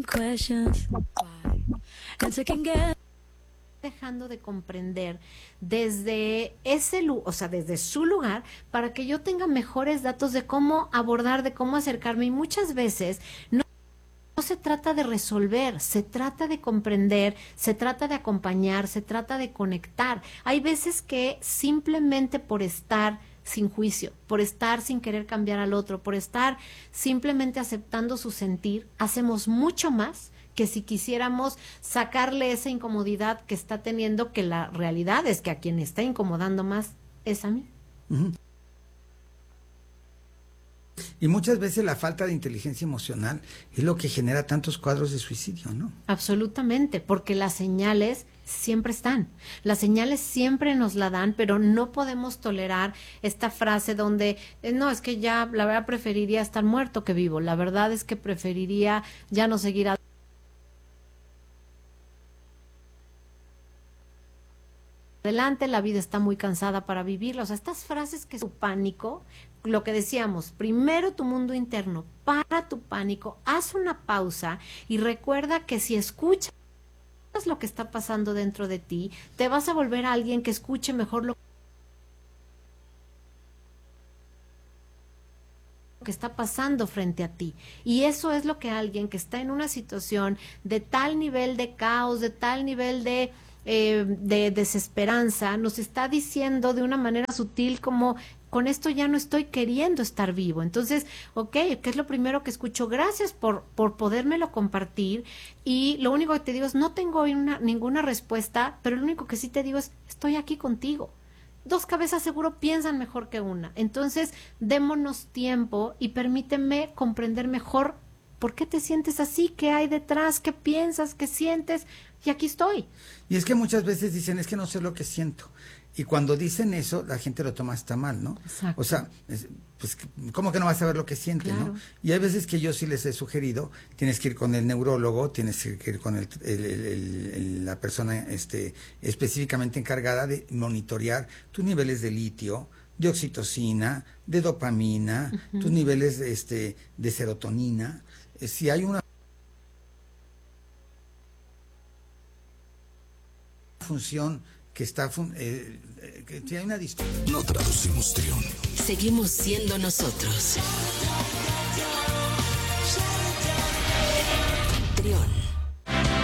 questions why and second guess dejando de comprender desde desde su lugar, para que yo tenga mejores datos de cómo abordar, de cómo acercarme. Y muchas veces no se trata de resolver, se trata de comprender, se trata de acompañar, se trata de conectar. Hay veces que simplemente por estar sin juicio, por estar sin querer cambiar al otro, por estar simplemente aceptando su sentir, hacemos mucho más que si quisiéramos sacarle esa incomodidad que está teniendo, que la realidad es que a quien está incomodando más es a mí. Uh-huh. Y muchas veces la falta de inteligencia emocional es lo que genera tantos cuadros de suicidio, ¿no? Absolutamente, porque las señales siempre están. Las señales siempre nos la dan, pero no podemos tolerar esta frase donde, no, es que ya, la verdad, preferiría estar muerto que vivo. La verdad es que preferiría ya no seguir adelante, la vida está muy cansada para vivirla. O sea, estas frases que su pánico, lo que decíamos, primero tu mundo interno, para tu pánico, haz una pausa y recuerda que si escuchas lo que está pasando dentro de ti, te vas a volver a alguien que escuche mejor lo que está pasando frente a ti. Y eso es lo que alguien que está en una situación de tal nivel de caos, de tal nivel de desesperanza, nos está diciendo de una manera sutil, como con esto ya no estoy queriendo estar vivo. Entonces, ¿qué es lo primero que escucho? Gracias por podérmelo compartir, y lo único que te digo es, no tengo ninguna respuesta, pero lo único que sí te digo es, estoy aquí contigo. Dos cabezas seguro piensan mejor que una. Entonces, démonos tiempo y permíteme comprender mejor por qué te sientes así, qué hay detrás, qué piensas, qué sientes, y aquí estoy. Y es que muchas veces dicen, es que no sé lo que siento. Y cuando dicen eso, la gente lo toma hasta mal, ¿no? Exacto. O sea, pues, ¿cómo que no vas a saber lo que siente, claro, no? Y hay veces que yo sí les he sugerido, tienes que ir con el neurólogo, tienes que ir con la persona específicamente encargada de monitorear tus niveles de litio, de oxitocina, de dopamina, uh-huh, tus niveles de serotonina. Si hay una función que está que hay una distorsión. No traducimos trión. Seguimos siendo nosotros.